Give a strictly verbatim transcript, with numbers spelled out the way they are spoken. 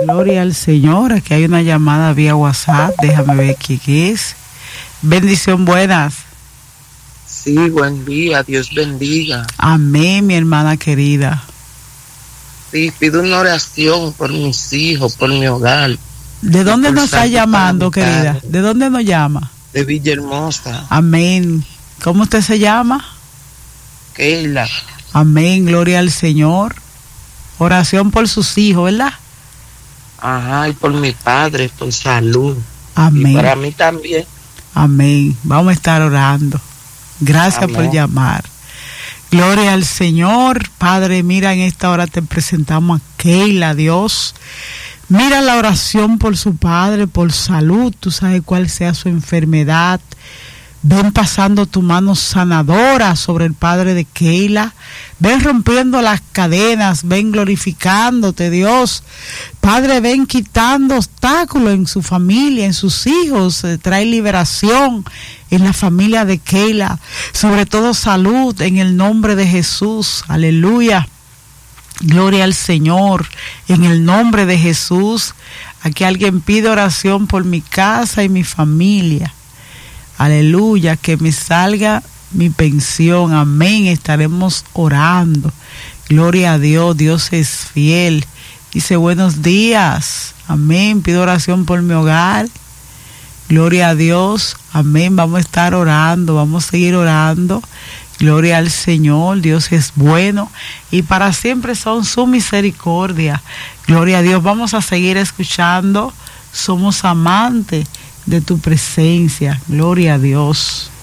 Gloria al Señor. Aquí hay una llamada vía WhatsApp. Déjame ver quién es. Bendición, buenas. Sí, buen día. Dios bendiga. Amén, mi hermana querida. Sí, pido una oración por mis hijos, por mi hogar. ¿De dónde nos está llamando, querida? ¿De dónde nos llama? De Villahermosa. Amén. ¿Cómo usted se llama? Keila. Amén, gloria al Señor. Oración por sus hijos, ¿verdad? Ajá, y por mi padre, por salud. Amén. Y para mí también. Amén. Vamos a estar orando. Gracias Amén. por llamar. Gloria al Señor. Padre, mira, en esta hora te presentamos a Keila, Dios. Mira la oración por su padre, por salud. Tú sabes cuál sea su enfermedad. Ven pasando tu mano sanadora sobre el padre de Keila. Ven rompiendo las cadenas. Ven glorificándote, Dios. Padre, ven quitando obstáculos en su familia, en sus hijos. Trae liberación en la familia de Keila. Sobre todo salud en el nombre de Jesús. Aleluya. Gloria al Señor. En el nombre de Jesús. Aquí alguien pide oración por mi casa y mi familia. Aleluya, que me salga mi pensión. Amén. Estaremos orando. Gloria a Dios. Dios es fiel. Dice buenos días. Amén. Pido oración por mi hogar. Gloria a Dios. Amén. Vamos a estar orando. Vamos a seguir orando. Gloria al Señor. Dios es bueno y para siempre son su misericordia. Gloria a Dios. Vamos a seguir escuchando. Somos amantes de tu presencia. Gloria a Dios.